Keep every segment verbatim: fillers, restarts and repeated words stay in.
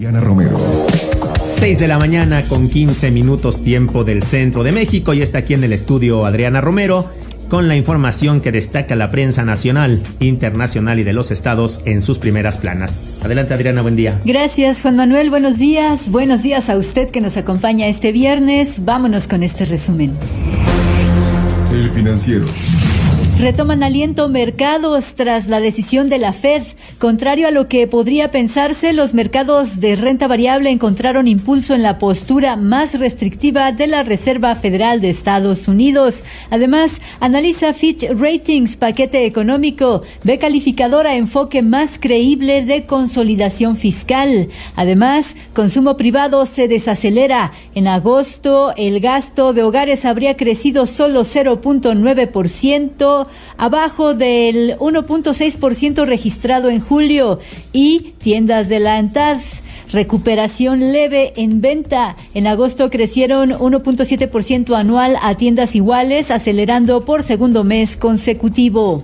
Adriana Romero. seis de la mañana con quince minutos tiempo del centro de México y está aquí en el estudio Adriana Romero con la información que destaca la prensa nacional, internacional y de los estados en sus primeras planas. Adelante, Adriana, buen día. Gracias, Juan Manuel, buenos días. Buenos días a usted que nos acompaña este viernes. Vámonos con este resumen. El Financiero. Retoman aliento mercados tras la decisión de la Fed. Contrario a lo que podría pensarse, los mercados de renta variable encontraron impulso en la postura más restrictiva de la Reserva Federal de Estados Unidos. Además, analiza Fitch Ratings paquete económico, ve calificadora enfoque más creíble de consolidación fiscal. Además, consumo privado se desacelera. En agosto, el gasto de hogares habría crecido solo cero punto nueve por ciento, abajo del uno punto seis por ciento registrado en julio, y tiendas de la ANTAD. Recuperación leve en venta. En agosto crecieron uno punto siete por ciento anual a tiendas iguales, acelerando por segundo mes consecutivo.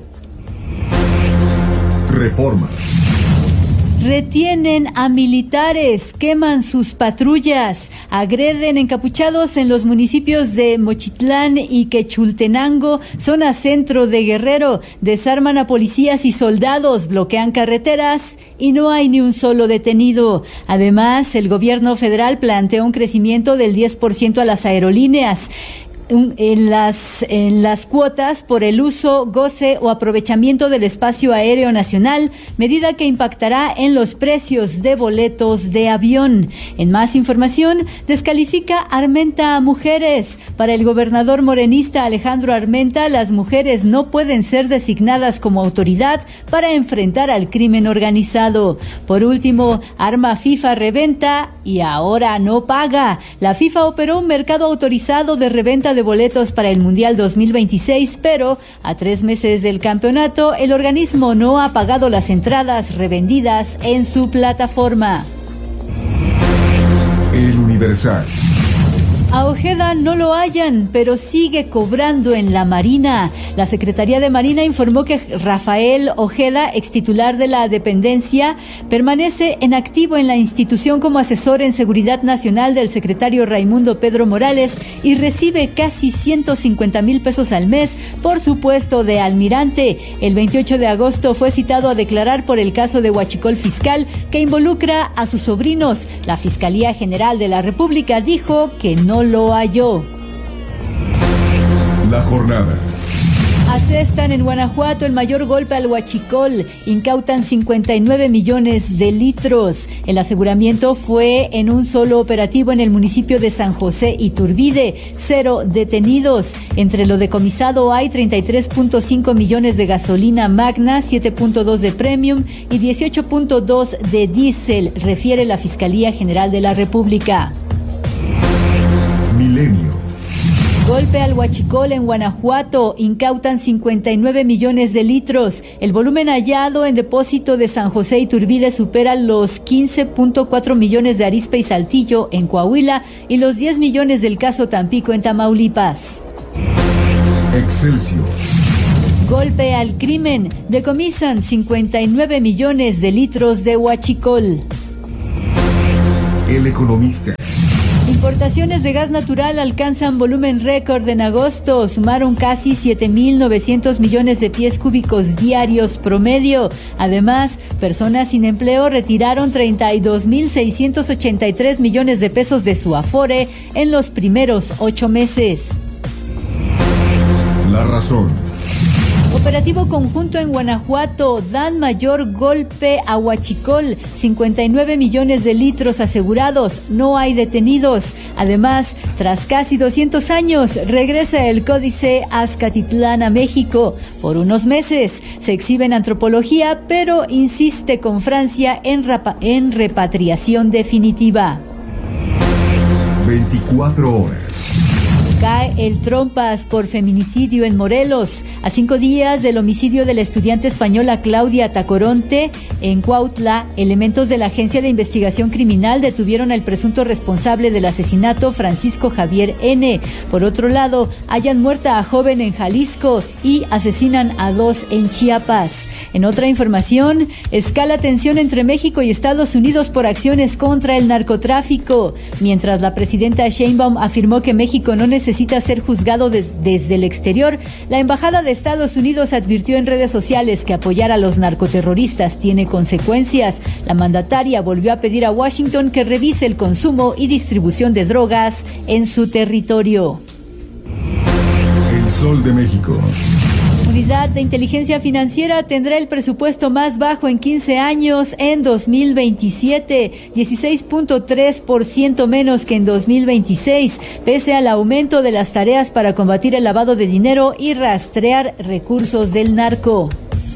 Reforma. Retienen a militares, queman sus patrullas, agreden encapuchados en los municipios de Mochitlán y Quechultenango, zona centro de Guerrero, desarman a policías y soldados, bloquean carreteras y no hay ni un solo detenido. Además, el gobierno federal planteó un crecimiento del diez por ciento a las aerolíneas en las en las cuotas por el uso, goce o aprovechamiento del espacio aéreo nacional, medida que impactará en los precios de boletos de avión. En más información, descalifica Armenta a mujeres. Para el gobernador morenista Alejandro Armenta, las mujeres no pueden ser designadas como autoridad para enfrentar al crimen organizado. Por último, arma FIFA reventa y ahora no paga. La FIFA operó un mercado autorizado de reventa de boletos para el Mundial dos mil veintiséis, pero a tres meses del campeonato, el organismo no ha pagado las entradas revendidas en su plataforma. El Universal. A Ojeda no lo hallan, pero sigue cobrando en la Marina. La Secretaría de Marina informó que Rafael Ojeda, extitular de la dependencia, permanece en activo en la institución como asesor en seguridad nacional del secretario Raimundo Pedro Morales y recibe casi ciento cincuenta mil pesos al mes por su puesto de almirante. El veintiocho de agosto fue citado a declarar por el caso de huachicol fiscal que involucra a sus sobrinos. La Fiscalía General de la República dijo que no lo halló. La jornada. Asestan en Guanajuato el mayor golpe al huachicol. Incautan cincuenta y nueve millones de litros. El aseguramiento fue en un solo operativo en el municipio de San José Iturbide. Cero detenidos. Entre lo decomisado hay treinta y tres punto cinco millones de gasolina magna, siete punto dos de premium y dieciocho punto dos de diésel, refiere la Fiscalía General de la República. Milenio. Golpe al huachicol en Guanajuato, incautan cincuenta y nueve millones de litros. El volumen hallado en depósito de San José Iturbide supera los quince punto cuatro millones de Arizpe y Saltillo en Coahuila y los diez millones del caso Tampico en Tamaulipas. Excelsior. Golpe al crimen, decomisan cincuenta y nueve millones de litros de huachicol. El Economista. Importaciones de gas natural alcanzan volumen récord en agosto, sumaron casi siete mil novecientos millones de pies cúbicos diarios promedio. Además, personas sin empleo retiraron treinta y dos mil seiscientos ochenta y tres millones de pesos de su afore en los primeros ocho meses. La Razón. Operativo conjunto en Guanajuato, dan mayor golpe a huachicol, cincuenta y nueve millones de litros asegurados, no hay detenidos. Además, tras casi doscientos años, regresa el Códice Azcatitlán a México. Por unos meses, se exhibe en antropología, pero insiste con Francia en, rapa- en repatriación definitiva. veinticuatro horas. Cae el Trompas por feminicidio en Morelos. A cinco días del homicidio de la estudiante española Claudia Tacoronte en Cuautla, elementos de la Agencia de Investigación Criminal detuvieron al presunto responsable del asesinato, Francisco Javier N. Por otro lado, hallan muerta a joven en Jalisco y asesinan a dos en Chiapas. En otra información, escala tensión entre México y Estados Unidos por acciones contra el narcotráfico. Mientras la presidenta Sheinbaum afirmó que México no necesita ser juzgado de, desde el exterior, la Embajada de Estados Unidos advirtió en redes sociales que apoyar a los narcoterroristas tiene consecuencias. La mandataria volvió a pedir a Washington que revise el consumo y distribución de drogas en su territorio. El Sol de México. Unidad de Inteligencia Financiera tendrá el presupuesto más bajo en quince años en dos mil veintisiete, dieciséis punto tres por ciento menos que en dos mil veintiséis, pese al aumento de las tareas para combatir el lavado de dinero y rastrear recursos del narco.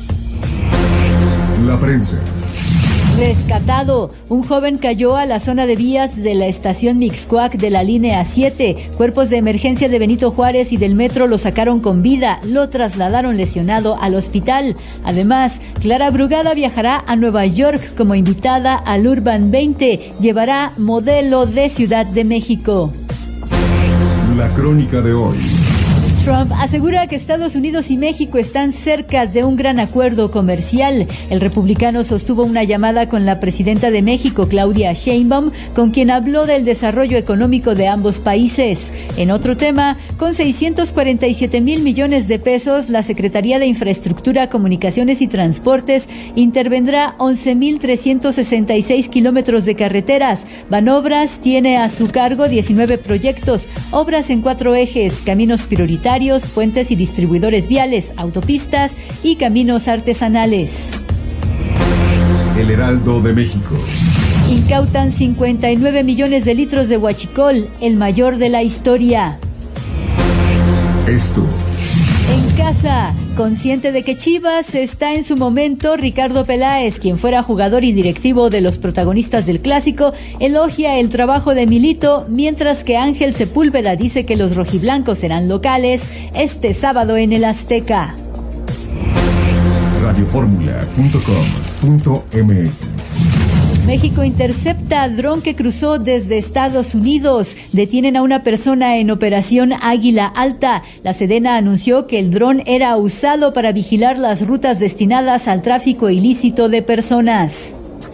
La prensa. Rescatado. Un joven cayó a la zona de vías de la estación Mixcoac de la línea siete. Cuerpos de emergencia de Benito Juárez y del metro lo sacaron con vida. Lo trasladaron lesionado al hospital. Además, Clara Brugada viajará a Nueva York como invitada al Urban veinte. Llevará modelo de Ciudad de México. La crónica de hoy. Trump asegura que Estados Unidos y México están cerca de un gran acuerdo comercial. El republicano sostuvo una llamada con la presidenta de México, Claudia Sheinbaum, con quien habló del desarrollo económico de ambos países. En otro tema, con seiscientos cuarenta y siete mil millones de pesos, la Secretaría de Infraestructura, Comunicaciones y Transportes intervendrá once mil trescientos sesenta y seis kilómetros de carreteras. Banobras tiene a su cargo diecinueve proyectos, obras en cuatro ejes, caminos prioritarios, puentes y distribuidores viales, autopistas y caminos artesanales. El Heraldo de México. Incautan cincuenta y nueve millones de litros de huachicol, el mayor de la historia. Esto. En casa, consciente de que Chivas está en su momento, Ricardo Peláez, quien fuera jugador y directivo de los protagonistas del clásico, elogia el trabajo de Milito, mientras que Ángel Sepúlveda dice que los rojiblancos serán locales este sábado en el Azteca. radioformula punto com punto m x. México intercepta dron que cruzó desde Estados Unidos. Detienen a una persona en Operación Águila Alta. La Sedena anunció que el dron era usado para vigilar las rutas destinadas al tráfico ilícito de personas.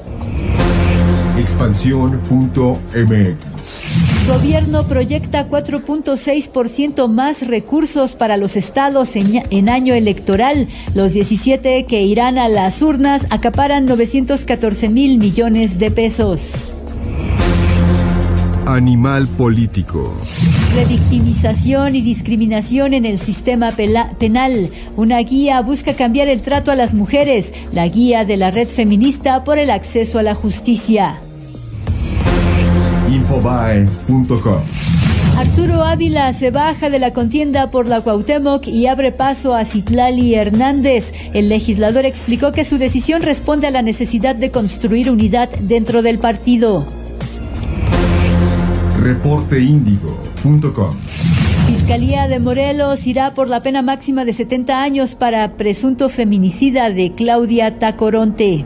expansión punto m x. Gobierno proyecta cuatro punto seis por ciento más recursos para los estados en, en año electoral. Los diecisiete que irán a las urnas acaparan novecientos catorce mil millones de pesos. Animal político. Revictimización y discriminación en el sistema pela- penal. Una guía busca cambiar el trato a las mujeres. La guía de la Red Feminista por el Acceso a la Justicia. infobae punto com. Arturo Ávila se baja de la contienda por la Cuauhtémoc y abre paso a Citlali Hernández. El legislador explicó que su decisión responde a la necesidad de construir unidad dentro del partido. reporte índigo punto com. Fiscalía de Morelos irá por la pena máxima de setenta años para presunto feminicida de Claudia Tacoronte.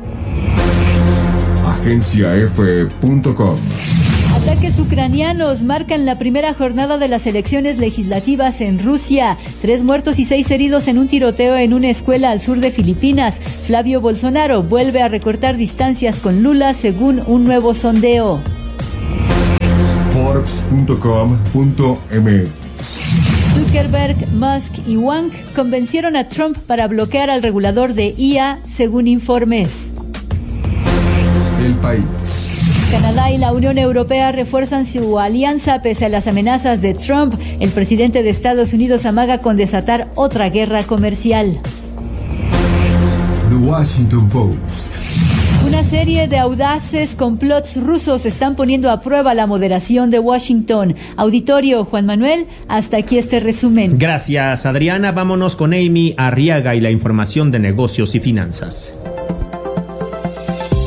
agencia efe punto com. Ataques ucranianos marcan la primera jornada de las elecciones legislativas en Rusia. Tres muertos y seis heridos en un tiroteo en una escuela al sur de Filipinas. Flavio Bolsonaro vuelve a recortar distancias con Lula según un nuevo sondeo. forbes punto com punto m x. Zuckerberg, Musk y Wang convencieron a Trump para bloquear al regulador de I A, según informes. El País. Canadá y la Unión Europea refuerzan su alianza pese a las amenazas de Trump. El presidente de Estados Unidos amaga con desatar otra guerra comercial. The Washington Post. Una serie de audaces complots rusos están poniendo a prueba la moderación de Washington. Auditorio, Juan Manuel, hasta aquí este resumen. Gracias, Adriana. Vámonos con Amy Arriaga y la información de negocios y finanzas.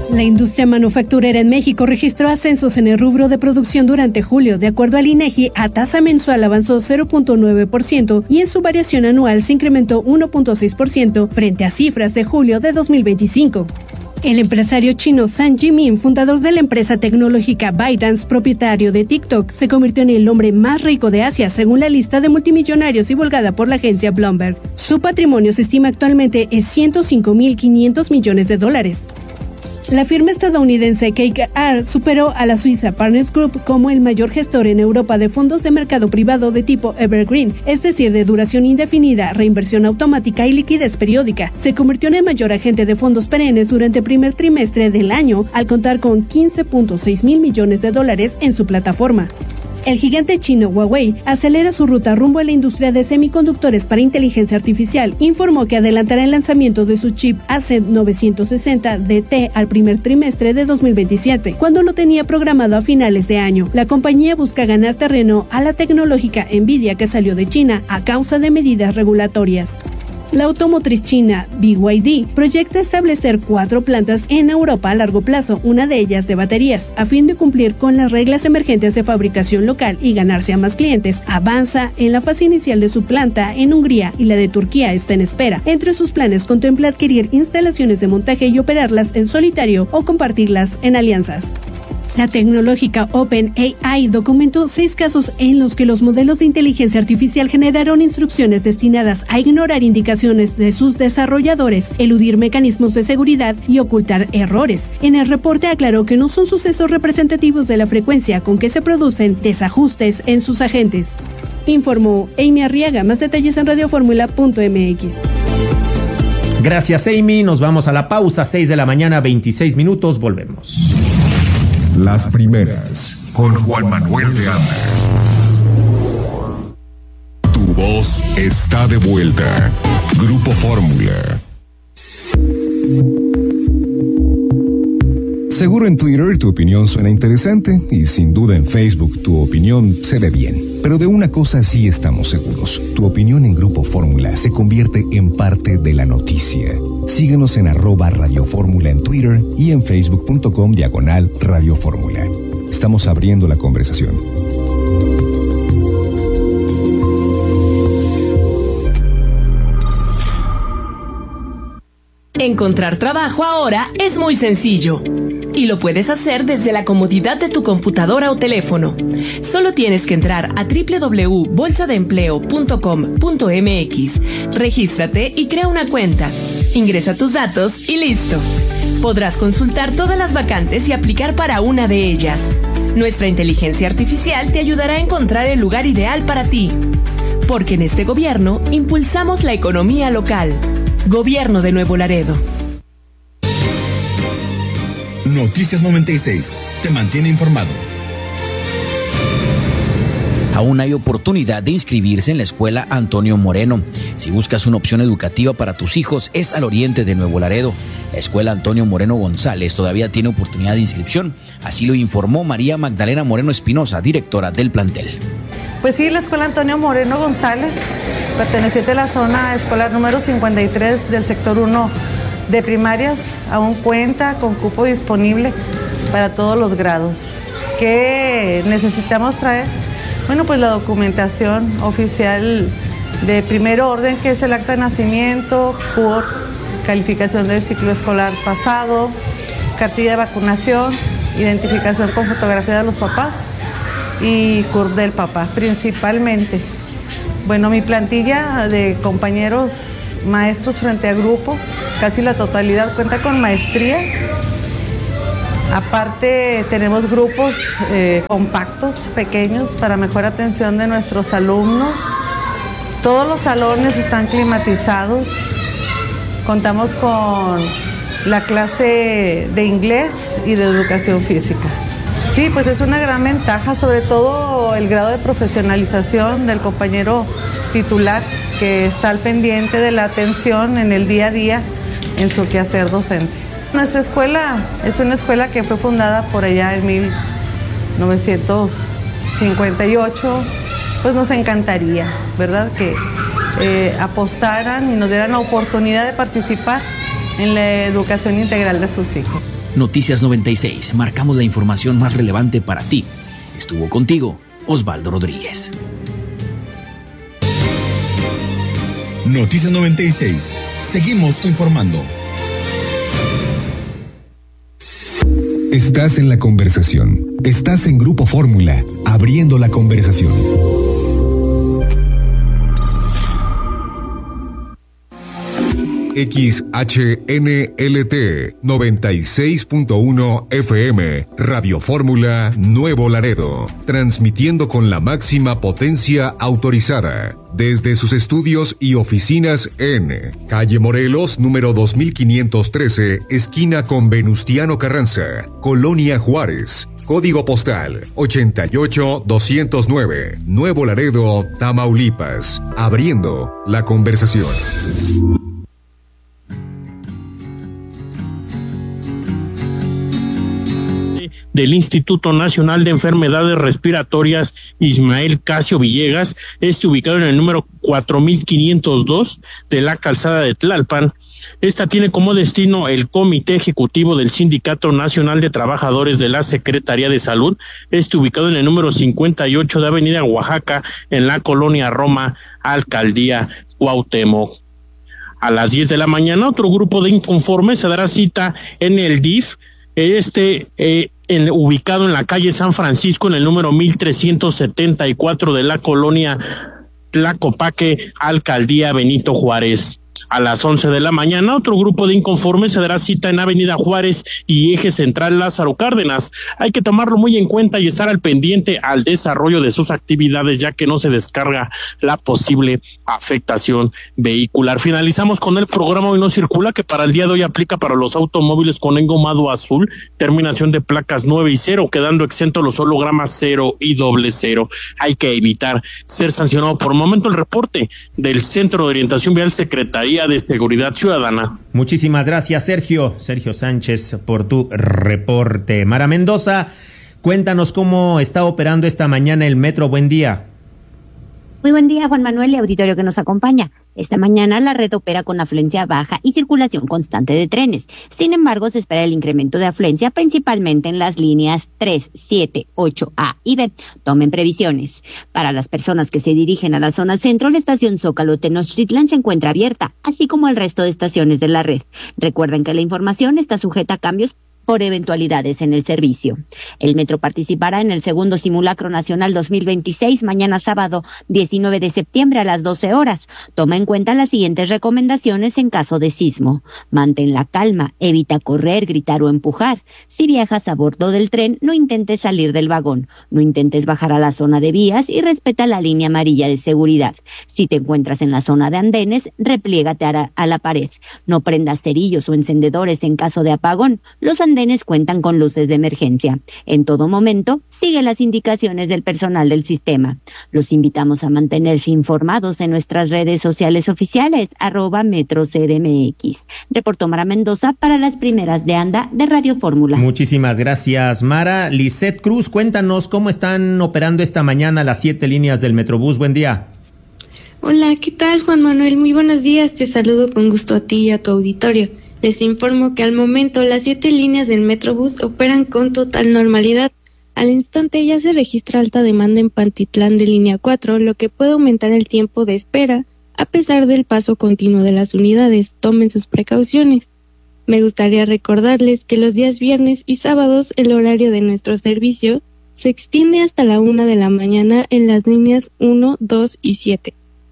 La industria manufacturera en México registró ascensos en el rubro de producción durante julio. De acuerdo al INEGI, a tasa mensual avanzó cero punto nueve por ciento y en su variación anual se incrementó uno punto seis por ciento frente a cifras de julio de dos mil veinticinco. El empresario chino Zhang Jimin, fundador de la empresa tecnológica ByteDance, propietario de TikTok, se convirtió en el hombre más rico de Asia, según la lista de multimillonarios divulgada por la agencia Bloomberg. Su patrimonio se estima actualmente en ciento cinco mil quinientos millones de dólares. La firma estadounidense K K R superó a la suiza Partners Group como el mayor gestor en Europa de fondos de mercado privado de tipo evergreen, es decir, de duración indefinida, reinversión automática y liquidez periódica. Se convirtió en el mayor agente de fondos perennes durante el primer trimestre del año, al contar con quince punto seis mil millones de dólares en su plataforma. El gigante chino Huawei acelera su ruta rumbo a la industria de semiconductores para inteligencia artificial. Informó que adelantará el lanzamiento de su chip A C novecientos sesenta D T al primer trimestre de dos mil veintisiete, cuando lo tenía programado a finales de año. La compañía busca ganar terreno a la tecnológica Nvidia, que salió de China a causa de medidas regulatorias. La automotriz china B Y D proyecta establecer cuatro plantas en Europa a largo plazo, una de ellas de baterías, a fin de cumplir con las reglas emergentes de fabricación local y ganarse a más clientes. Avanza en la fase inicial de su planta en Hungría y la de Turquía está en espera. Entre sus planes contempla adquirir instalaciones de montaje y operarlas en solitario o compartirlas en alianzas. La tecnológica OpenAI documentó seis casos en los que los modelos de inteligencia artificial generaron instrucciones destinadas a ignorar indicaciones de sus desarrolladores, eludir mecanismos de seguridad y ocultar errores. En el reporte aclaró que no son sucesos representativos de la frecuencia con que se producen desajustes en sus agentes. Informó Amy Arriaga. Más detalles en radioformula punto m x. Gracias, Amy. Nos vamos a la pausa. seis de la mañana, veintiséis minutos. Volvemos. Las primeras, con Juan Manuel de Anda. Tu voz está de vuelta. Grupo Fórmula. Seguro en Twitter tu opinión suena interesante y sin duda en Facebook tu opinión se ve bien. Pero de una cosa sí estamos seguros. Tu opinión en Grupo Fórmula se convierte en parte de la noticia. Síguenos en arroba Radio Fórmula en Twitter y en facebook punto com diagonal Radio Fórmula. Estamos abriendo la conversación. Encontrar trabajo ahora es muy sencillo. Y lo puedes hacer desde la comodidad de tu computadora o teléfono. Solo tienes que entrar a doble u doble u doble u punto bolsa de empleo punto com punto m x, regístrate y crea una cuenta. Ingresa tus datos y listo. Podrás consultar todas las vacantes y aplicar para una de ellas. Nuestra inteligencia artificial te ayudará a encontrar el lugar ideal para ti. Porque en este gobierno impulsamos la economía local. Gobierno de Nuevo Laredo. Noticias noventa y seis te mantiene informado. Aún hay oportunidad de inscribirse en la escuela Antonio Moreno. Si buscas una opción educativa para tus hijos, es al oriente de Nuevo Laredo. La escuela Antonio Moreno González todavía tiene oportunidad de inscripción. Así lo informó María Magdalena Moreno Espinosa, directora del plantel. Pues sí, la escuela Antonio Moreno González, perteneciente a la zona escolar número cincuenta y tres del sector uno de primarias, aún cuenta con cupo disponible para todos los grados. ¿Qué necesitamos traer? Bueno, pues la documentación oficial de primer orden, que es el acta de nacimiento, C U R, calificación del ciclo escolar pasado, cartilla de vacunación, identificación con fotografía de los papás y C U R del papá, principalmente. Bueno, mi plantilla de compañeros maestros frente a grupo, casi la totalidad cuenta con maestría. Aparte tenemos grupos eh, compactos, pequeños, para mejor atención de nuestros alumnos. Todos los salones están climatizados. Contamos con la clase de inglés y de educación física. Sí, pues es una gran ventaja, sobre todo el grado de profesionalización del compañero titular, que está al pendiente de la atención en el día a día en su quehacer docente. Nuestra escuela es una escuela que fue fundada por allá en mil novecientos cincuenta y ocho. Pues nos encantaría, ¿verdad?, que eh, apostaran y nos dieran la oportunidad de participar en la educación integral de sus hijos. Noticias noventa y seis, marcamos la información más relevante para ti. Estuvo contigo Osvaldo Rodríguez. Noticias noventa y seis, seguimos informando. Estás en la conversación. Estás en Grupo Fórmula, abriendo la conversación. X H N L T noventa y seis punto uno F M, Radio Fórmula Nuevo Laredo, transmitiendo con la máxima potencia autorizada desde sus estudios y oficinas en Calle Morelos, número dos mil quinientos trece, esquina con Venustiano Carranza, Colonia Juárez. Código postal ochenta y ocho doscientos nueve, Nuevo Laredo, Tamaulipas, abriendo la conversación. Del Instituto Nacional de Enfermedades Respiratorias Ismael Casio Villegas, este ubicado en el número cuatro mil quinientos dos de la calzada de Tlalpan. Esta tiene como destino el Comité Ejecutivo del Sindicato Nacional de Trabajadores de la Secretaría de Salud, este ubicado en el número cincuenta y ocho de Avenida Oaxaca, en la colonia Roma, Alcaldía Cuauhtémoc. A las diez de la mañana, otro grupo de inconformes se dará cita en el D I F, este eh, en, ubicado en la calle San Francisco, en el número mil trescientos setenta y cuatro de la colonia Tlacopaque, Alcaldía Benito Juárez. A las once de la mañana, otro grupo de inconformes se dará cita en Avenida Juárez y Eje Central Lázaro Cárdenas. Hay que tomarlo muy en cuenta y estar al pendiente al desarrollo de sus actividades, ya que no se descarga la posible afectación vehicular. Finalizamos con el programa Hoy No Circula, que para el día de hoy aplica para los automóviles con engomado azul, terminación de placas nueve y cero, quedando exentos los hologramas cero y doble cero. Hay que evitar ser sancionado. Por el momento, el reporte del Centro de Orientación Vial Secretaría de Seguridad Ciudadana. Muchísimas gracias, Sergio. Sergio Sánchez, por tu reporte. Mara Mendoza, cuéntanos cómo está operando esta mañana el metro. Buen día. Muy buen día, Juan Manuel y auditorio que nos acompaña. Esta mañana la red opera con afluencia baja y circulación constante de trenes. Sin embargo, se espera el incremento de afluencia principalmente en las líneas tres, siete, ocho A y B. Tomen previsiones. Para las personas que se dirigen a la zona centro, la estación Zócalo Tenochtitlán se encuentra abierta, así como el resto de estaciones de la red. Recuerden que la información está sujeta a cambios por eventualidades en el servicio. El metro participará en el segundo simulacro nacional dos mil veintiséis, mañana sábado diecinueve de septiembre a las doce horas. Toma en cuenta las siguientes recomendaciones en caso de sismo. Mantén la calma, evita correr, gritar o empujar. Si viajas a bordo del tren, no intentes salir del vagón, no intentes bajar a la zona de vías y respeta la línea amarilla de seguridad. Si te encuentras en la zona de andenes, repliégate a la, a la pared. No prendas cerillos o encendedores en caso de apagón. Los andenes cuentan con luces de emergencia. En todo momento, sigue las indicaciones del personal del sistema. Los invitamos a mantenerse informados en nuestras redes sociales oficiales, arroba Metro C D M X. Reportó Mara Mendoza para las primeras de Anda de Radio Fórmula. Muchísimas gracias, Mara. Lisette Cruz, cuéntanos cómo están operando esta mañana las siete líneas del Metrobús. Buen día. Hola, ¿qué tal, Juan Manuel? Muy buenos días. Te saludo con gusto a ti y a tu auditorio. Les informo que al momento las siete líneas del Metrobús operan con total normalidad. Al instante ya se registra alta demanda en Pantitlán de línea cuatro, lo que puede aumentar el tiempo de espera, a pesar del paso continuo de las unidades. Tomen sus precauciones. Me gustaría recordarles que los días viernes y sábados el horario de nuestro servicio se extiende hasta la una de la mañana en las líneas uno, dos y siete.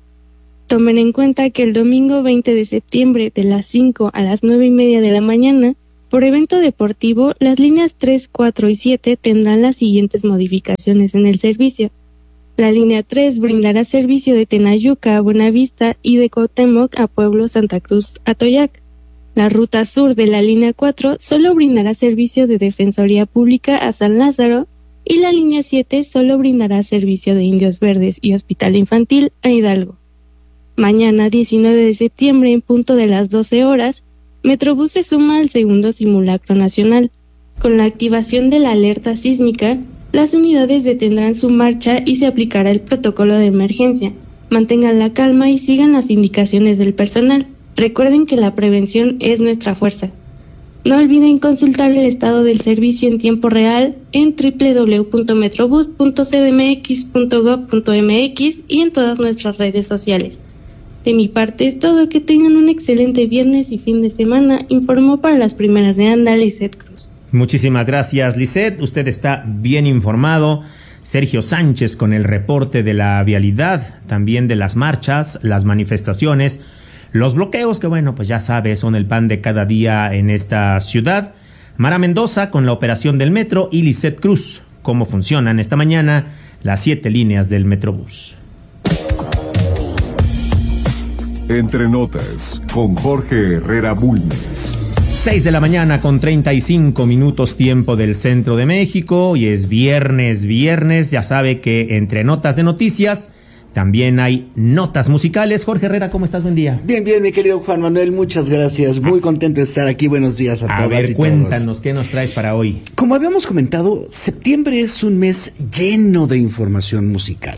Tomen en cuenta que el domingo veinte de septiembre de las cinco a las nueve y media de la mañana, por evento deportivo, las líneas tres, cuatro y siete tendrán las siguientes modificaciones en el servicio. La línea tres brindará servicio de Tenayuca a Buenavista y de Cuauhtémoc a Pueblo Santa Cruz Atoyac. La ruta sur de la línea cuatro solo brindará servicio de Defensoría Pública a San Lázaro y la línea siete solo brindará servicio de Indios Verdes y Hospital Infantil a Hidalgo. Mañana, diecinueve de septiembre, en punto de las doce horas, Metrobús se suma al segundo simulacro nacional. Con la activación de la alerta sísmica, las unidades detendrán su marcha y se aplicará el protocolo de emergencia. Mantengan la calma y sigan las indicaciones del personal. Recuerden que la prevención es nuestra fuerza. No olviden consultar el estado del servicio en tiempo real en doble u doble u doble u punto metrobús punto c d m x punto gob punto m x y en todas nuestras redes sociales. De mi parte es todo, que tengan un excelente viernes y fin de semana, informó para las primeras de Anda Lisette Cruz. Muchísimas gracias, Lisette, usted está bien informado. Sergio Sánchez con el reporte de la vialidad, también de las marchas, las manifestaciones, los bloqueos que bueno, pues ya sabe, son el pan de cada día en esta ciudad. Mara Mendoza con la operación del metro y Lisette Cruz, cómo funcionan esta mañana las siete líneas del Metrobús. Entre notas, con Jorge Herrera Bulnes. seis de la mañana con treinta y cinco minutos tiempo del centro de México y es viernes, viernes, ya sabe que entre notas de noticias también hay notas musicales. Jorge Herrera, ¿cómo estás? Buen día. Bien, bien, mi querido Juan Manuel, muchas gracias. Muy contento de estar aquí. Buenos días a, a todas ver, y cuéntanos, todos. ¿Qué nos traes para hoy? Como habíamos comentado, septiembre es un mes lleno de información musical.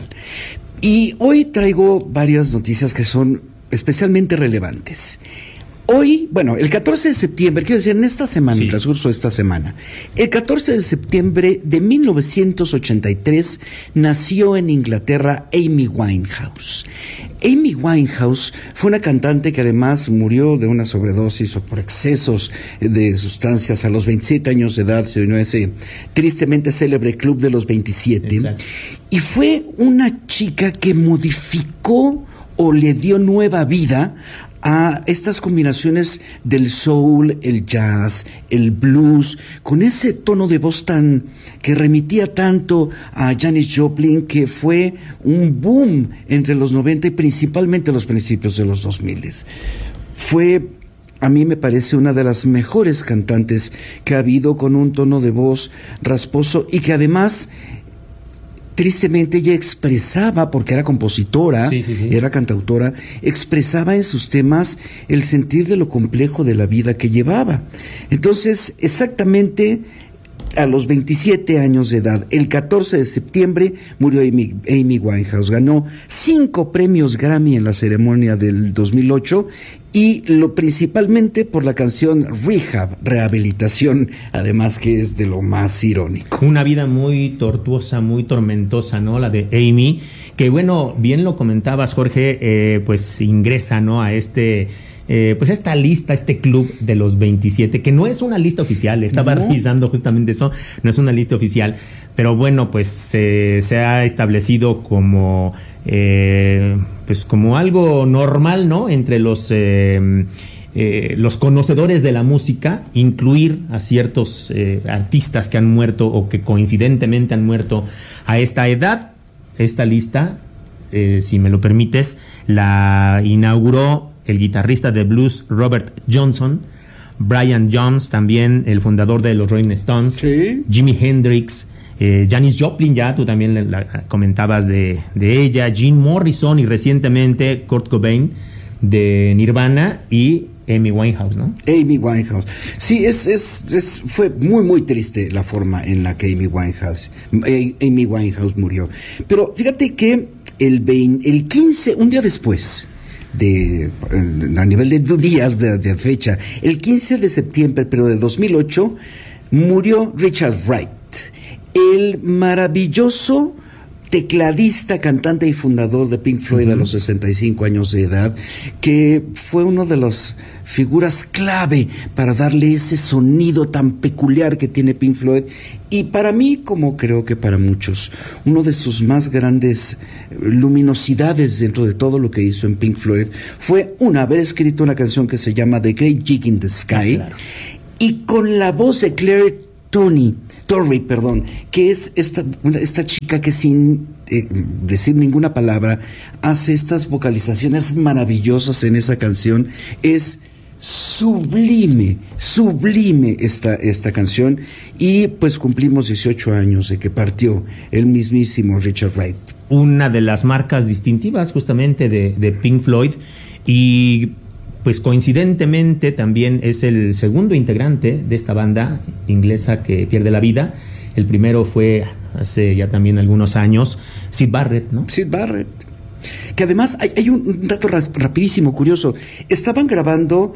Y hoy traigo varias noticias que son especialmente relevantes. Hoy, bueno, el catorce de septiembre, quiero decir, en esta semana, sí. En el transcurso de esta semana, el catorce de septiembre de mil novecientos ochenta y tres nació en Inglaterra Amy Winehouse. Amy Winehouse fue una cantante que además murió de una sobredosis o por excesos de sustancias a los veintisiete años de edad, se unió a ese tristemente célebre club de los veintisiete. Exacto. Y fue una chica que modificó o le dio nueva vida a estas combinaciones del soul, el jazz, el blues, con ese tono de voz tan que remitía tanto a Janis Joplin, que fue un boom entre los noventa y principalmente los principios de los dos mil. Fue, a mí me parece, una de las mejores cantantes que ha habido, con un tono de voz rasposo y que además, tristemente, ella expresaba, porque era compositora, sí, sí, sí. era cantautora, expresaba en sus temas el sentir de lo complejo de la vida que llevaba. Entonces, exactamente a los veintisiete años de edad, el catorce de septiembre, murió Amy, Amy Winehouse. Ganó cinco premios Grammy en la ceremonia del dos mil ocho y lo principalmente por la canción Rehab, Rehabilitación, además que es de lo más irónico. Una vida muy tortuosa, muy tormentosa, ¿no? La de Amy, que bueno, bien lo comentabas, Jorge, eh, pues ingresa, ¿no? A este... Eh, pues esta lista, este club de los veintisiete, que no es una lista oficial, estaba no. revisando justamente eso, no es una lista oficial, pero bueno, pues eh, se ha establecido como eh, pues como algo normal, ¿no? Entre los eh, eh, los conocedores de la música, incluir a ciertos eh, artistas que han muerto o que coincidentemente han muerto a esta edad. Esta lista, eh, si me lo permites, la inauguró el guitarrista de blues Robert Johnson, Brian Jones, también el fundador de los Rolling Stones, ¿sí? Jimi Hendrix, eh, Janis Joplin, ya tú también la, la comentabas de, de ella, Jim Morrison y recientemente Kurt Cobain de Nirvana y Amy Winehouse, ¿no? Amy Winehouse. Sí, es, es, es, fue muy, muy triste la forma en la que Amy Winehouse, Amy Winehouse murió. Pero fíjate que el, veinte, el quince, un día después, de a nivel de días de, de fecha, el quince de septiembre, pero de dos mil ocho, murió Richard Wright, el maravilloso tecladista, cantante y fundador de Pink Floyd, uh-huh. a los sesenta y cinco años de edad, que fue una de las figuras clave para darle ese sonido tan peculiar que tiene Pink Floyd, y para mí, como creo que para muchos, uno de sus más grandes luminosidades dentro de todo lo que hizo en Pink Floyd fue, una, haber escrito una canción que se llama The Great Gig in the Sky, ah, claro. y con la voz de Claire Tony Torrey, perdón, que es esta, esta chica que sin eh, decir ninguna palabra hace estas vocalizaciones maravillosas en esa canción. Es sublime, sublime esta, esta canción, y pues cumplimos dieciocho años de que partió el mismísimo Richard Wright. Una de las marcas distintivas justamente de, de Pink Floyd, y pues coincidentemente también es el segundo integrante de esta banda inglesa que pierde la vida. El primero fue hace ya también algunos años, Syd Barrett, ¿no? Syd Barrett. Que además hay, hay un dato ra- rapidísimo, curioso. Estaban grabando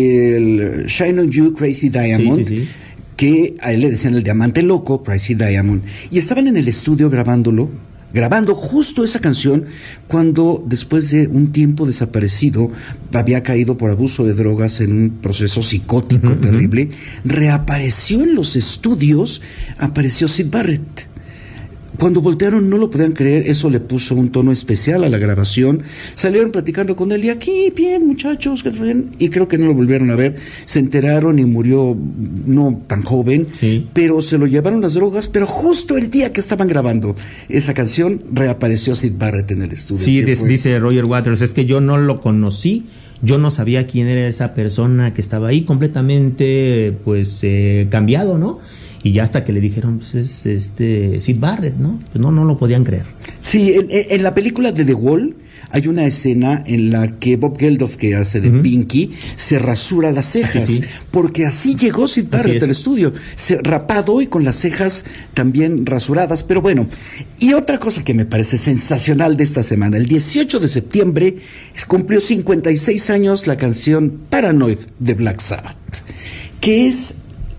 el Shine on You, Crazy Diamond, sí, sí, sí. que a él le decían el diamante loco, Crazy Diamond, y estaban en el estudio grabándolo, grabando justo esa canción, cuando después de un tiempo desaparecido, había caído por abuso de drogas en un proceso psicótico uh-huh, terrible, uh-huh. reapareció en los estudios, apareció Syd Barrett. Cuando voltearon no lo podían creer, eso le puso un tono especial a la grabación. Salieron platicando con él y aquí, bien muchachos, que bien, y creo que no lo volvieron a ver. Se enteraron y murió no tan joven, sí. pero se lo llevaron las drogas, pero justo el día que estaban grabando esa canción reapareció Syd Barrett en el estudio. Sí, des, dice Roger Waters, es que yo no lo conocí, yo no sabía quién era esa persona que estaba ahí, completamente pues eh, cambiado, ¿no? Y ya hasta que le dijeron, pues es este Syd Barrett, ¿no? Pues no, no lo podían creer. Sí, en, en la película de The Wall hay una escena en la que Bob Geldof, que hace de uh-huh. Pinky, se rasura las cejas, sí, sí. porque así llegó Syd Barrett al estudio, se, rapado y con las cejas también rasuradas. Pero bueno, y otra cosa que me parece sensacional de esta semana, el dieciocho de septiembre cumplió cincuenta y seis años la canción Paranoid de Black Sabbath, que es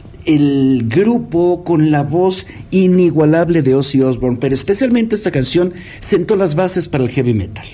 el grupo con la voz inigualable de Ozzy Osbourne, pero especialmente esta canción sentó las bases para el heavy metal.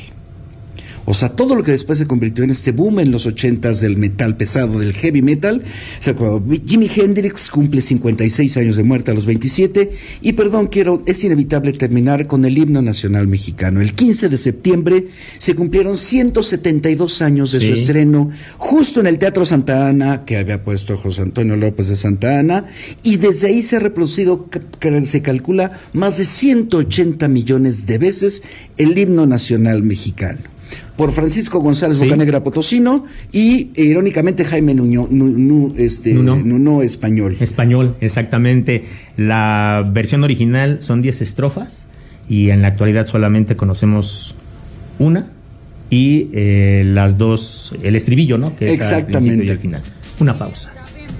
O sea, todo lo que después se convirtió en este boom en los ochentas del metal pesado, del heavy metal. O sea, Jimi Hendrix cumple cincuenta y seis años de muerte a los veintisiete. Y perdón, quiero, es inevitable terminar con el himno nacional mexicano. El quince de septiembre se cumplieron ciento setenta y dos años de sí. su estreno, justo en el Teatro Santa Ana, que había puesto José Antonio López de Santa Ana. Y desde ahí se ha reproducido, se calcula, más de ciento ochenta millones de veces el himno nacional mexicano. Por Francisco González sí. Bocanegra Potosino y e, irónicamente Jaime Nuño, nu, nu, este, Nuno. Nuno español. Español, exactamente. La versión original son diez estrofas y en la actualidad solamente conocemos una y eh, las dos, el estribillo, ¿no? Que exactamente. Al principio y al final. Una pausa.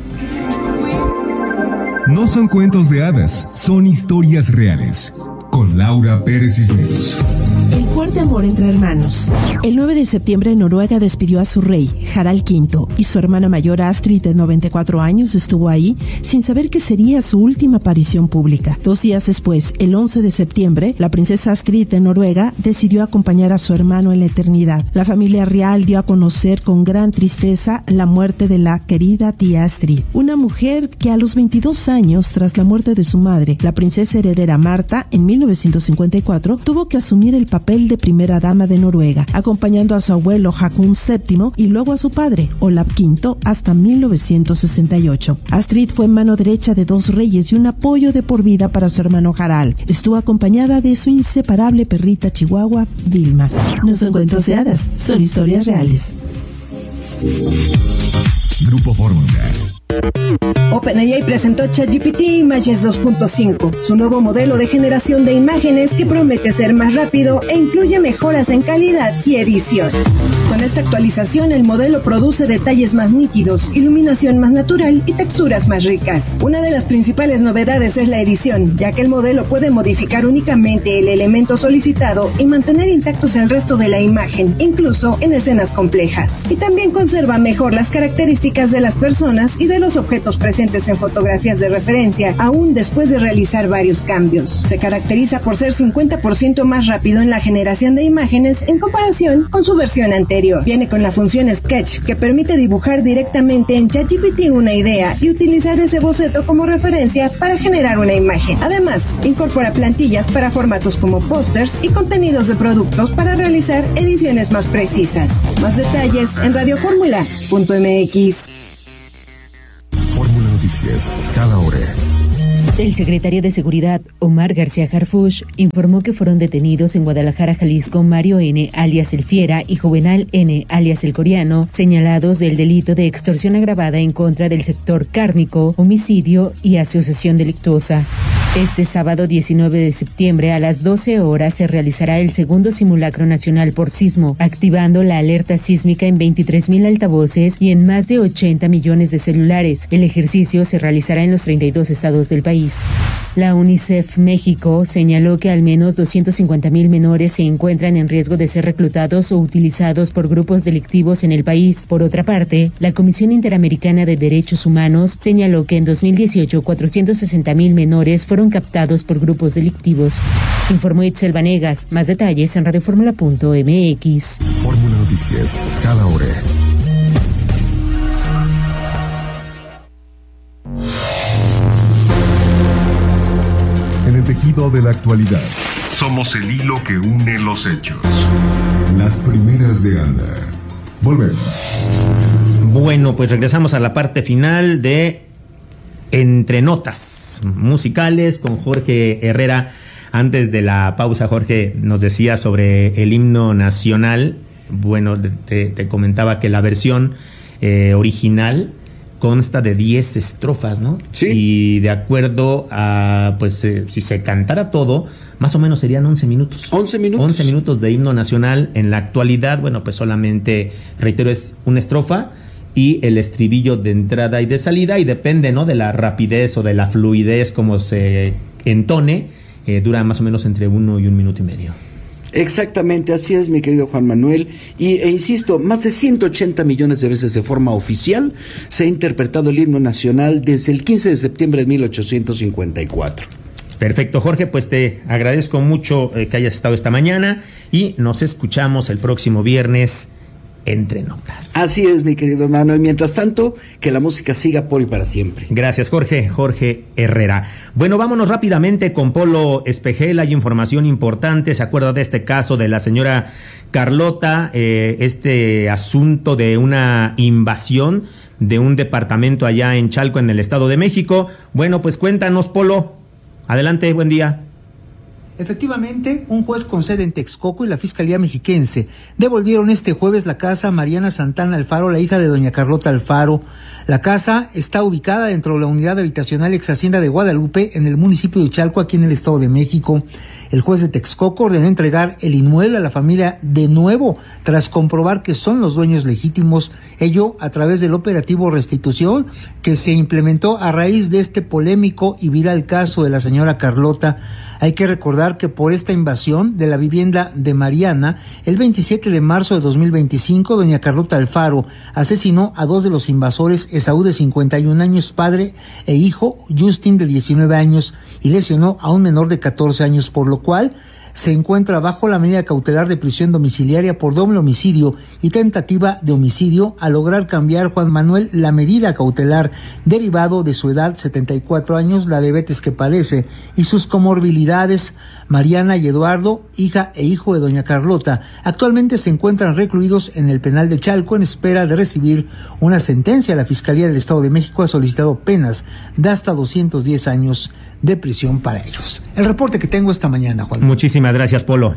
No son cuentos de hadas, son historias reales. Con Laura Pérez Cisneros. El fuerte amor entre hermanos. El nueve de septiembre Noruega despidió a su rey, Harald quinto, y su hermana mayor Astrid, de noventa y cuatro años, estuvo ahí sin saber que sería su última aparición pública. Dos días después, el once de septiembre, la princesa Astrid de Noruega decidió acompañar a su hermano en la eternidad. La familia real dio a conocer con gran tristeza la muerte de la querida tía Astrid, una mujer que a los veintidós años, tras la muerte de su madre, la princesa heredera Marta, en mil novecientos cincuenta y cuatro, tuvo que asumir el papel de primera dama de Noruega, acompañando a su abuelo Haakon séptimo y luego a su padre, Olav quinto, hasta mil novecientos sesenta y ocho. Astrid fue mano derecha de dos reyes y un apoyo de por vida para su hermano Harald. Estuvo acompañada de su inseparable perrita chihuahua, Vilma. No son cuentos de hadas, son historias reales. Grupo Fórmula. OpenAI presentó ChatGPT Images dos punto cinco, su nuevo modelo de generación de imágenes que promete ser más rápido e incluye mejoras en calidad y edición. Con esta actualización, el modelo produce detalles más nítidos, iluminación más natural y texturas más ricas. Una de las principales novedades es la edición, ya que el modelo puede modificar únicamente el elemento solicitado y mantener intactos el resto de la imagen, incluso en escenas complejas. Y también conserva mejor las características de las personas y de los objetos presentes en fotografías de referencia, aún después de realizar varios cambios. Se caracteriza por ser cincuenta por ciento más rápido en la generación de imágenes en comparación con su versión anterior. Viene con la función Sketch, que permite dibujar directamente en ChatGPT una idea y utilizar ese boceto como referencia para generar una imagen. Además, incorpora plantillas para formatos como pósters y contenidos de productos para realizar ediciones más precisas. Más detalles en radio fórmula punto m x. Fórmula Noticias, cada hora. El secretario de Seguridad, Omar García Harfuch, informó que fueron detenidos en Guadalajara, Jalisco, Mario N., alias El Fiera, y Juvenal N., alias El Coreano, señalados del delito de extorsión agravada en contra del sector cárnico, homicidio y asociación delictuosa. Este sábado diecinueve de septiembre a las doce horas se realizará el segundo simulacro nacional por sismo, activando la alerta sísmica en veintitrés mil altavoces y en más de ochenta millones de celulares. El ejercicio se realizará en los treinta y dos estados del país. La UNICEF México señaló que al menos doscientos cincuenta mil menores se encuentran en riesgo de ser reclutados o utilizados por grupos delictivos en el país. Por otra parte, la Comisión Interamericana de Derechos Humanos señaló que en dos mil dieciocho cuatrocientos sesenta mil menores fueron captados por grupos delictivos. Informó Itzel Vanegas. Más detalles en radioformula punto m x. Fórmula Noticias, cada hora. En el tejido de la actualidad, somos el hilo que une los hechos. Las primeras de Anda. Volvemos. Bueno, pues regresamos a la parte final de Entre Notas Musicales con Jorge Herrera. Antes de la pausa, Jorge nos decía sobre el himno nacional. Bueno, te, te comentaba que la versión eh, original consta de diez estrofas, ¿no? Sí. Y de acuerdo a, pues, eh, si se cantara todo, más o menos serían once minutos. once minutos. once minutos de himno nacional. En la actualidad, bueno, pues solamente, reitero, es una estrofa y el estribillo de entrada y de salida, y depende, ¿no?, de la rapidez o de la fluidez como se entone, eh, dura más o menos entre uno y un minuto y medio. Exactamente, así es, mi querido Juan Manuel, y e insisto, más de ciento ochenta millones de veces de forma oficial se ha interpretado el himno nacional desde el quince de septiembre de mil ochocientos cincuenta y cuatro. Perfecto, Jorge, pues te agradezco mucho eh, que hayas estado esta mañana y nos escuchamos el próximo viernes Entre Notas. Así es, mi querido hermano, y mientras tanto, que la música siga por y para siempre. Gracias, Jorge. Jorge Herrera. Bueno, vámonos rápidamente con Polo Espejel. Hay información importante. ¿Se acuerda de este caso de la señora Carlota? Eh, este asunto de una invasión de un departamento allá en Chalco, en el Estado de México. Bueno, pues cuéntanos, Polo. Adelante, buen día. Efectivamente, un juez con sede en Texcoco y la Fiscalía Mexiquense devolvieron este jueves la casa a Mariana Santana Alfaro, la hija de doña Carlota Alfaro. La casa está ubicada dentro de la unidad habitacional ex Hacienda de Guadalupe, en el municipio de Chalco, aquí en el Estado de México. El juez de Texcoco ordenó entregar el inmueble a la familia de nuevo, tras comprobar que son los dueños legítimos, ello a través del operativo Restitución, que se implementó a raíz de este polémico y viral caso de la señora Carlota. Hay que recordar que por esta invasión de la vivienda de Mariana, el veintisiete de marzo de dos mil veinticinco, doña Carlota Alfaro asesinó a dos de los invasores, Esaú de cincuenta y un años, padre e hijo, Justin de diecinueve años, y lesionó a un menor de catorce años, por lo cual se encuentra bajo la medida cautelar de prisión domiciliaria por doble homicidio y tentativa de homicidio, a lograr cambiar Juan Manuel la medida cautelar derivado de su edad, setenta y cuatro años, la diabetes que padece y sus comorbilidades. Mariana y Eduardo, hija e hijo de doña Carlota, actualmente se encuentran recluidos en el penal de Chalco en espera de recibir una sentencia. La Fiscalía del Estado de México ha solicitado penas de hasta doscientos diez años de prisión para ellos. El reporte que tengo esta mañana, Juan. Muchísimas gracias, Polo.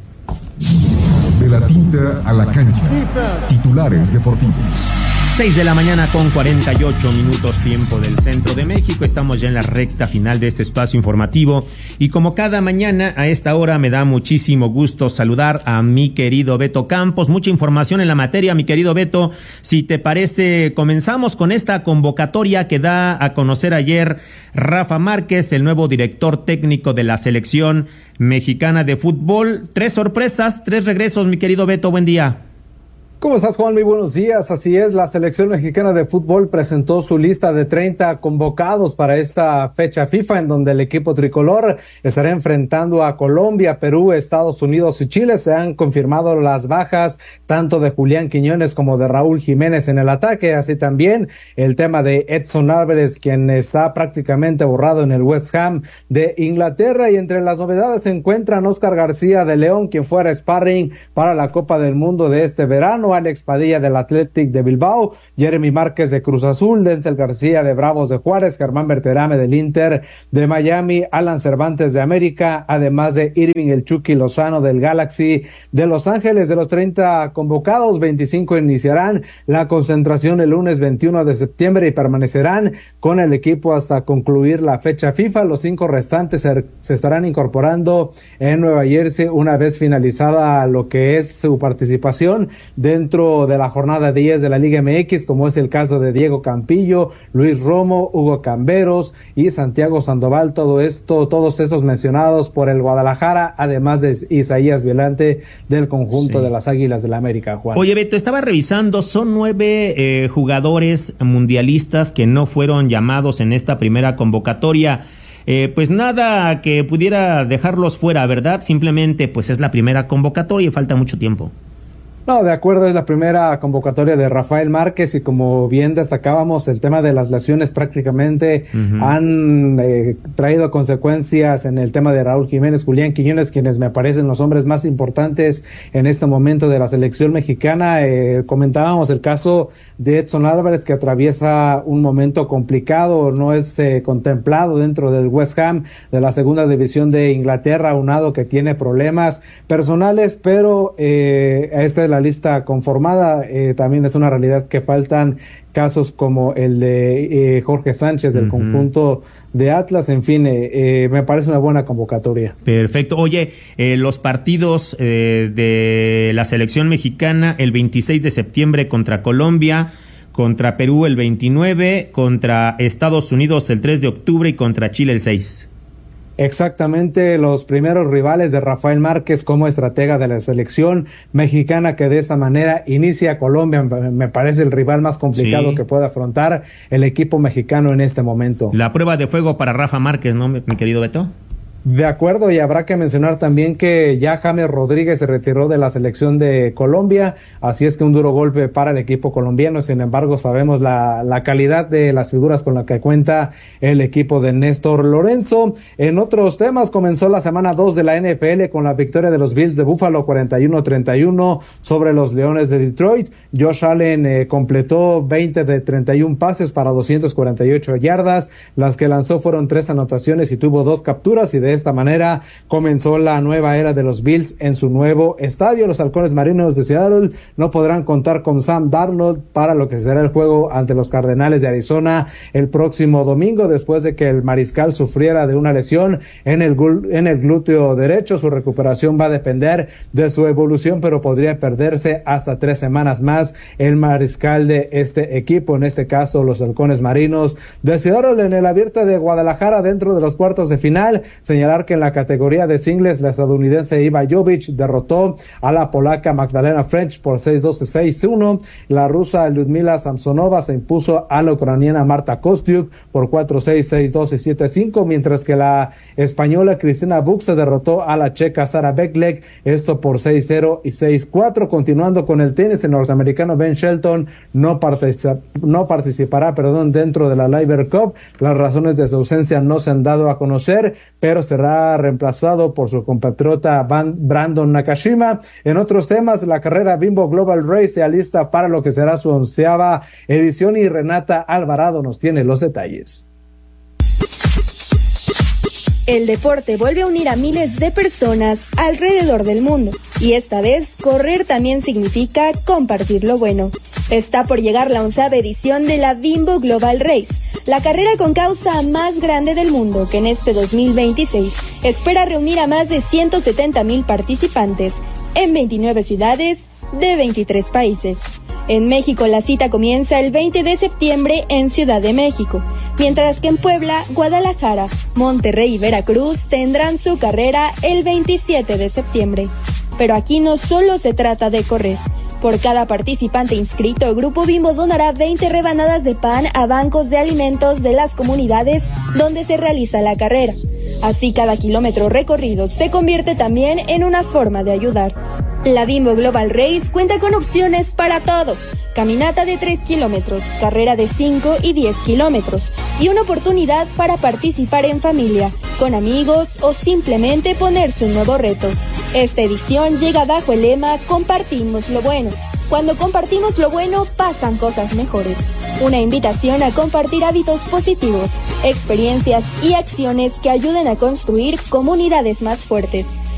De la tinta a la cancha. Titulares deportivos. seis de la mañana con cuarenta y ocho minutos, tiempo del centro de México. Estamos ya en la recta final de este espacio informativo y como cada mañana a esta hora me da muchísimo gusto saludar a mi querido Beto Campos. Mucha información en la materia, mi querido Beto. Si te parece, comenzamos con esta convocatoria que da a conocer ayer Rafa Márquez, el nuevo director técnico de la selección mexicana de fútbol. Tres sorpresas, tres regresos, mi querido Beto, buen día. ¿Cómo estás, Juan? Muy buenos días. Así es, la selección mexicana de fútbol presentó su lista de treinta convocados para esta fecha FIFA, en donde el equipo tricolor estará enfrentando a Colombia, Perú, Estados Unidos y Chile. Se han confirmado las bajas tanto de Julián Quiñones como de Raúl Jiménez en el ataque, así también el tema de Edson Álvarez, quien está prácticamente borrado en el West Ham de Inglaterra. Y entre las novedades se encuentran Oscar García de León, quien fuera sparring para la Copa del Mundo de este verano, Alex Padilla del Athletic de Bilbao, Jeremy Márquez de Cruz Azul, Denzel García de Bravos de Juárez, Germán Berterame del Inter de Miami, Alan Cervantes de América, además de Irving El Chucky Lozano del Galaxy de Los Ángeles. De los treinta convocados, veinticinco iniciarán la concentración el lunes veintiuno de septiembre y permanecerán con el equipo hasta concluir la fecha FIFA. Los cinco restantes se, se estarán incorporando en Nueva Jersey una vez finalizada lo que es su participación dentro encuentro de la jornada diez de la Liga M X, como es el caso de Diego Campillo, Luis Romo, Hugo Camberos y Santiago Sandoval, todo esto, todos estos mencionados por el Guadalajara, además de Isaías Violante del conjunto sí. de las Águilas del la América, Juan. Oye, Beto, estaba revisando, son nueve eh, jugadores mundialistas que no fueron llamados en esta primera convocatoria. Eh, pues nada que pudiera dejarlos fuera, ¿verdad? Simplemente pues es la primera convocatoria y falta mucho tiempo. No, de acuerdo, es la primera convocatoria de Rafael Márquez y como bien destacábamos, el tema de las lesiones prácticamente uh-huh. han eh, traído consecuencias en el tema de Raúl Jiménez, Julián Quiñones, quienes me parecen los hombres más importantes en este momento de la selección mexicana. Eh, comentábamos el caso de Edson Álvarez, que atraviesa un momento complicado, no es eh, contemplado dentro del West Ham de la segunda división de Inglaterra, unado que tiene problemas personales, pero eh, esta es la lista conformada. Eh, también es una realidad que faltan casos como el de eh, Jorge Sánchez del uh-huh. conjunto de Atlas. En fin, eh, eh, me parece una buena convocatoria. Perfecto. Oye, eh, los partidos eh, de la selección mexicana el veintiséis de septiembre contra Colombia, contra Perú el veintinueve, contra Estados Unidos el tres de octubre y contra Chile el seis. Exactamente, los primeros rivales de Rafael Márquez como estratega de la selección mexicana, que de esta manera inicia Colombia. Me parece el rival más complicado sí. que puede afrontar el equipo mexicano en este momento. La prueba de fuego para Rafa Márquez, ¿no, mi querido Beto? De acuerdo, y habrá que mencionar también que ya James Rodríguez se retiró de la selección de Colombia, así es que un duro golpe para el equipo colombiano. Sin embargo, sabemos la, la calidad de las figuras con la que cuenta el equipo de Néstor Lorenzo. En otros temas, comenzó la semana dos de la N F L con la victoria de los Bills de Buffalo cuarenta y uno treinta y uno sobre los Leones de Detroit. Josh Allen eh, completó veinte de treinta y uno pases para doscientas cuarenta y ocho yardas, las que lanzó fueron tres anotaciones y tuvo dos capturas, y de De esta manera comenzó la nueva era de los Bills en su nuevo estadio. Los Halcones Marinos de Seattle no podrán contar con Sam Darnold para lo que será el juego ante los Cardenales de Arizona el próximo domingo, después de que el mariscal sufriera de una lesión en el, en el glúteo derecho. Su recuperación va a depender de su evolución, pero podría perderse hasta tres semanas más el mariscal de este equipo, en este caso los Halcones Marinos de Seattle. En el Abierto de Guadalajara, dentro de los cuartos de final, señalar que en la categoría de singles la estadounidense Iva Jovic derrotó a la polaca Magdalena French por seis dos y seis uno. La rusa Lyudmila Samsonova se impuso a la ucraniana Marta Kostyuk por cuatro seis, seis dos y siete cinco, mientras que la española Cristina Buch se derrotó a la checa Sara Beckleck, esto por seis cero y seis cuatro. Continuando con el tenis, el norteamericano Ben Shelton no, participa, no participará perdón, dentro de la Laver Cup. Las razones de su ausencia no se han dado a conocer, pero será reemplazado por su compatriota Brandon Nakashima. En otros temas, la carrera Bimbo Global Race se alista para lo que será su onceava edición, y Renata Alvarado nos tiene los detalles. El deporte vuelve a unir a miles de personas alrededor del mundo, y esta vez correr también significa compartir lo bueno. Está por llegar la onceava edición de la Bimbo Global Race, la carrera con causa más grande del mundo, que en este dos mil veintiséis espera reunir a más de ciento setenta mil participantes en veintinueve ciudades de veintitrés países. En México la cita comienza el veinte de septiembre en Ciudad de México, mientras que en Puebla, Guadalajara, Monterrey y Veracruz tendrán su carrera el veintisiete de septiembre. Pero aquí no solo se trata de correr. Por cada participante inscrito, Grupo Bimbo donará veinte rebanadas de pan a bancos de alimentos de las comunidades donde se realiza la carrera. Así, cada kilómetro recorrido se convierte también en una forma de ayudar. La Bimbo Global Race cuenta con opciones para todos: caminata de tres kilómetros, carrera de cinco y diez kilómetros, y una oportunidad para participar en familia, con amigos o simplemente ponerse un nuevo reto. Esta edición llega bajo el lema Compartimos lo bueno. Cuando compartimos lo bueno, pasan cosas mejores. Una invitación a compartir hábitos positivos, experiencias y acciones que ayuden a construir comunidades más fuertes.